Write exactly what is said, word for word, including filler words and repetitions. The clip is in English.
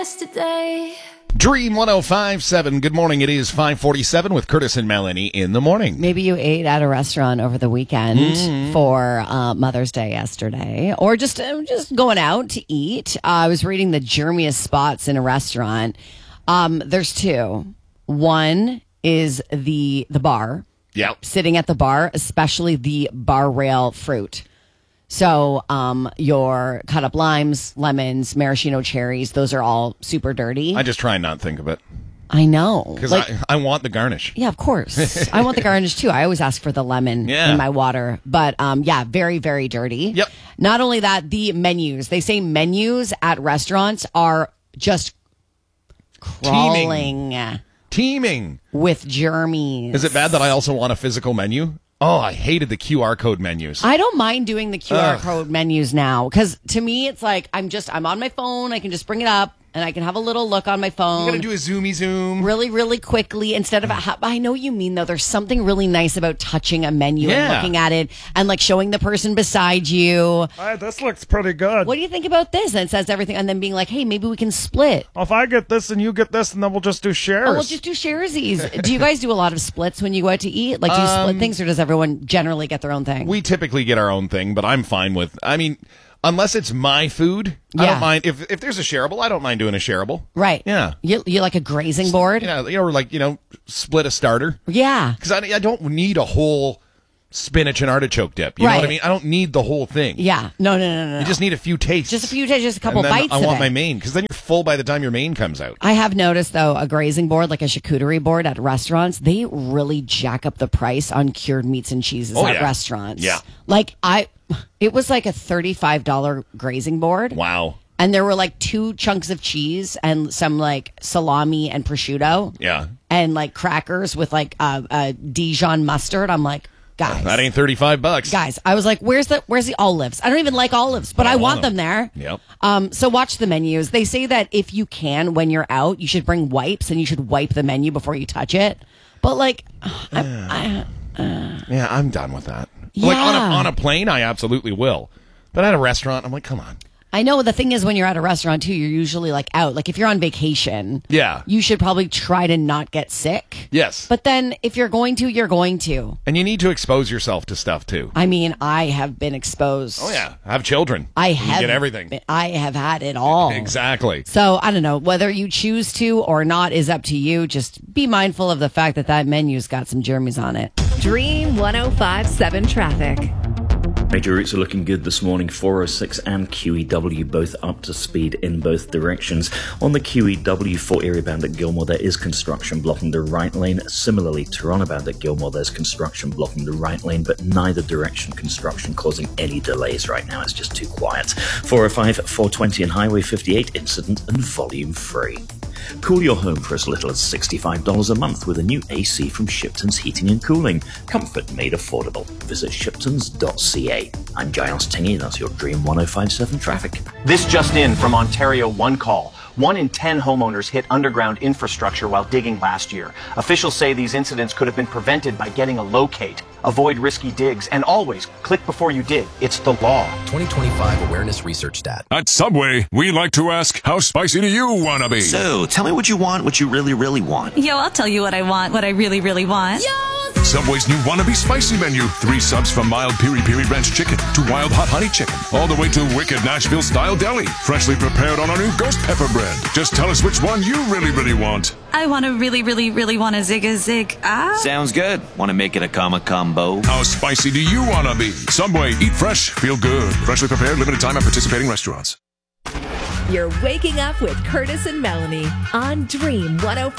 Yesterday. Dream one oh five point seven. Good morning. It is five forty-seven with Curtis and Melanie in the morning. Maybe you ate at a restaurant over the weekend mm. for uh, Mother's Day yesterday, or just uh, just going out to eat. Uh, I was reading the germiest spots in a restaurant. Um, there's two. One is the the bar. Yep. Sitting at the bar, especially the bar rail fruit. So um, your cut up limes, lemons, maraschino cherries, those are all super dirty. I just try and not think of it. I know. Because like, I, I want the garnish. Yeah, of course. I want the garnish too. I always ask for the lemon yeah. in my water. But um, yeah, very, very dirty. Yep. Not only that, the menus. They say menus at restaurants are just crawling. Teeming. Teeming. With germies. Is it bad that I also want a physical menu? Oh, I hated the Q R code menus. I don't mind doing the Q R Ugh. code menus now because to me it's like I'm just I'm on my phone. I can just bring it up and I can have a little look on my phone. You got to do a zoomy zoom really, really quickly instead of. A, I know what you mean though. There's something really nice about touching a menu yeah. and looking at it and like showing the person beside you. Hey, this looks pretty good. What do you think about this? And it says everything, and then being like, "Hey, maybe we can split." Well, if I get this and you get this, and then we'll just do shares. Oh, we'll just do sharesies. Do you guys do a lot of splits when you go out to eat? Like, do you um, split things, or does everyone generally get their own thing? We typically get our own thing, but I'm fine with. I mean. Unless it's my food, yeah. I don't mind. If if there's a shareable, I don't mind doing a shareable. Right. Yeah. You you like a grazing board? Yeah, or like, you know, split a starter. Yeah. Because I, I don't need a whole spinach and artichoke dip. You right. know what I mean? I don't need the whole thing. Yeah. No, no, no, no. You just need a few tastes. Just a few tastes, just a couple and then bites I of want it. my main, because then you're full by the time your main comes out. I have noticed, though, a grazing board, like a charcuterie board at restaurants, they really jack up the price on cured meats and cheeses oh, at yeah. restaurants. Yeah. Like, I... It was like a thirty-five dollars grazing board. Wow. And there were like two chunks of cheese and some like salami and prosciutto. Yeah. And like crackers with like a, a Dijon mustard. I'm like, guys. That ain't thirty-five bucks. Guys, I was like, where's the where's the olives? I don't even like olives, but I, I want, want them there. Yep. Um, so watch the menus. They say that if you can, when you're out, you should bring wipes and you should wipe the menu before you touch it. But like, I, I, uh, yeah, I'm done with that. Yeah. Like on a, on a plane, I absolutely will. But at a restaurant, I'm like, come on. I know the thing is when you're at a restaurant too, you're usually like out. Like if you're on vacation, yeah, you should probably try to not get sick. Yes. But then if you're going to, you're going to. And you need to expose yourself to stuff too. I mean, I have been exposed. Oh yeah, I have children. I you have get everything. Been, I have had it all. Exactly. So I don't know whether you choose to or not is up to you. Just be mindful of the fact that that menu's got some germs on it. Dream one oh five point seven traffic. Major routes are looking good this morning. four oh six and Q E W both up to speed in both directions. On the Q E W for area bound at Gilmore, there is construction blocking the right lane. Similarly, Toronto bound at Gilmore, there's construction blocking the right lane, but neither direction construction causing any delays right now. It's just too quiet. four oh five, four twenty and Highway fifty-eight, incident and volume free. Cool your home for as little as sixty-five dollars a month with a new A C from Shipton's Heating and Cooling. Comfort made affordable. Visit shiptons dot c a. I'm Giles Tingy, that's your Dream one oh five point seven traffic. This just in from Ontario One Call. One in ten homeowners hit underground infrastructure while digging last year. Officials say these incidents could have been prevented by getting a locate. Avoid risky digs and always click before you dig. It's the law. twenty twenty-five Awareness Research Stat. At Subway, we like to ask, how spicy do you want to be? So, tell me what you want, what you really, really want. Yo, I'll tell you what I want, what I really, really want. Yo! Subway's new Wannabe Spicy menu. Three subs from mild piri piri ranch chicken to wild hot honey chicken. All the way to wicked Nashville style deli. Freshly prepared on our new ghost pepper bread. Just tell us which one you really, really want. I want to really, really, really want a zig a zig. Ah. Sounds good. Want to make it a comma combo? How spicy do you want to be? Subway, eat fresh, feel good. Freshly prepared, limited time at participating restaurants. You're waking up with Curtis and Melanie on Dream one oh five.